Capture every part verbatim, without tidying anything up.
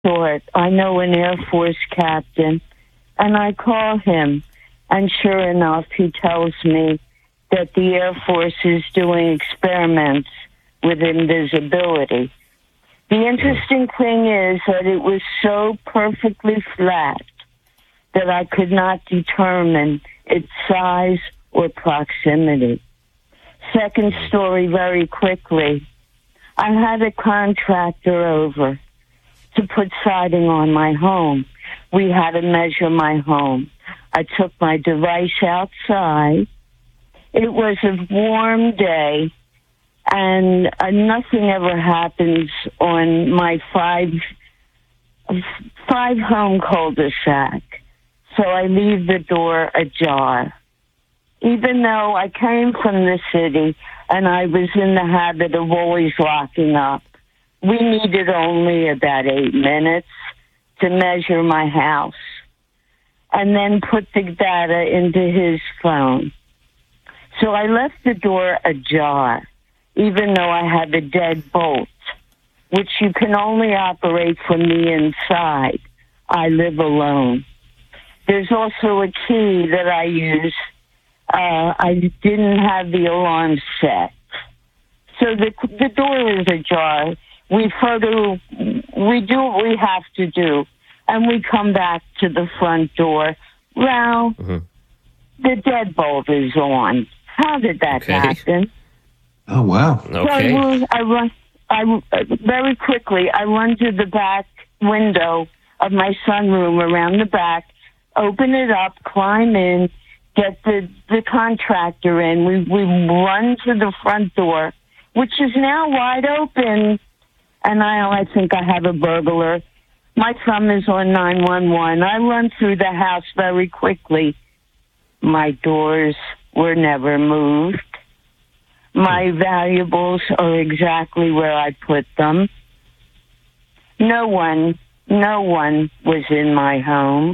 thought, I know an Air Force captain, and I call him, and sure enough, he tells me that the Air Force is doing experiments with invisibility. The interesting thing is that it was so perfectly flat that I could not determine its size or proximity. Second story, very quickly. I had a contractor over to put siding on my home. We had to measure my home. I took my device outside. It was a warm day, and uh, nothing ever happens on my five five home cul-de-sac. So I leave the door ajar. Even though I came from the city and I was in the habit of always locking up, we needed only about eight minutes to measure my house and then put the data into his phone. So I left the door ajar, even though I had a dead bolt, which you can only operate from the inside. I live alone. There's also a key that I use. Uh, I didn't have the alarm set. So the the door is ajar. We photo, we do what we have to do, and we come back to the front door. Well, mm-hmm. the deadbolt is on. How did that okay. happen? Oh, wow. Okay. So I, I run, I, very quickly, I run to the back window of my sunroom around the back, open it up, climb in, get the, the contractor in. We, we run to the front door, which is now wide open. And I, I think I have a burglar. My thumb is on nine one one. I run through the house very quickly. My doors were never moved. My valuables are exactly where I put them. No one, no one was in my home.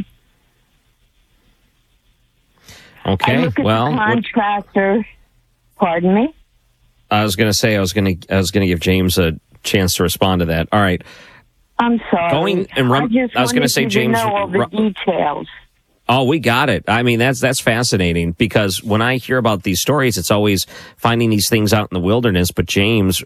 Okay, I look at well, the contractor. Pardon me? I was going to say I was going to I was going to give James a chance to respond to that. All right. I'm sorry. Going and run, I just I was going to say, James. To know all the details. Oh, we got it. I mean, that's that's fascinating because when I hear about these stories, it's always finding these things out in the wilderness. But James,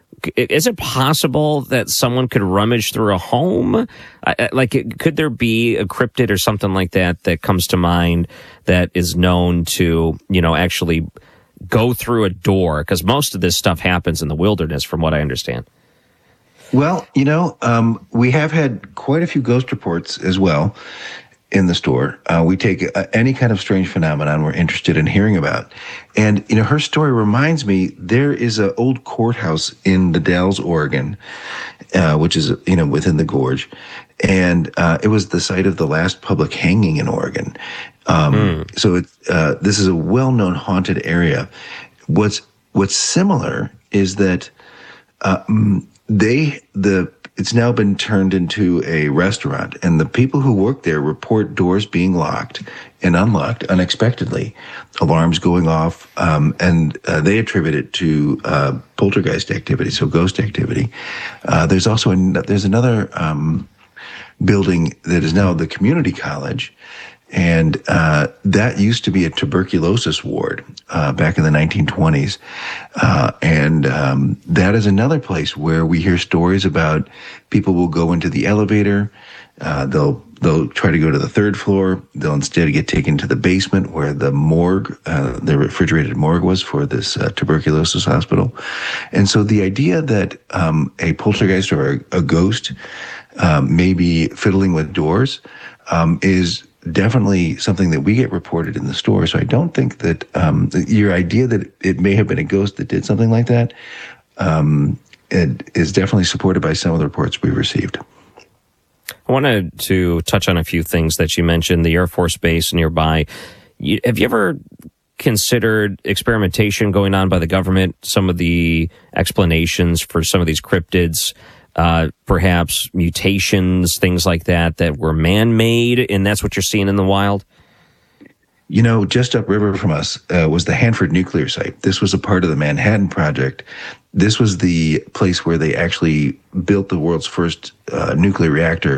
is it possible that someone could rummage through a home? Like, could there be a cryptid or something like that that comes to mind that is known to, you know, actually go through a door? Because most of this stuff happens in the wilderness, from what I understand. Well, you know, um, we have had quite a few ghost reports as well in the store. Uh, we take uh, any kind of strange phenomenon we're interested in hearing about. And, you know, her story reminds me, there is an old courthouse in the Dalles, Oregon, uh, which is, you know, within the gorge. And uh, it was the site of the last public hanging in Oregon. Um, mm. So it, uh, this is a well-known haunted area. What's what's similar is that uh, they the it's now been turned into a restaurant, and the people who work there report doors being locked and unlocked unexpectedly, alarms going off, um, and uh, they attribute it to uh, poltergeist activity, so ghost activity. Uh, there's also an, there's another um, building that is now the community college, and uh, that used to be a tuberculosis ward uh, back in the nineteen twenties. Uh, and um, that is another place where we hear stories about people will go into the elevator, uh, they'll they'll try to go to the third floor, they'll instead get taken to the basement where the morgue, uh, the refrigerated morgue was for this uh, tuberculosis hospital. And so the idea that um, a poltergeist or a, a ghost um, may be fiddling with doors um, is definitely something that we get reported in the store. So I don't think that um, your idea that it may have been a ghost that did something like that um, it is definitely supported by some of the reports we've received. I wanted to touch on a few things that you mentioned, the Air Force Base nearby. You, have you ever considered experimentation going on by the government, some of the explanations for some of these cryptids, Uh, perhaps mutations, things like that, that were man-made, and that's what you're seeing in the wild? You know, just upriver from us uh, was the Hanford nuclear site. This was a part of the Manhattan Project. This was the place where they actually built the world's first uh, nuclear reactor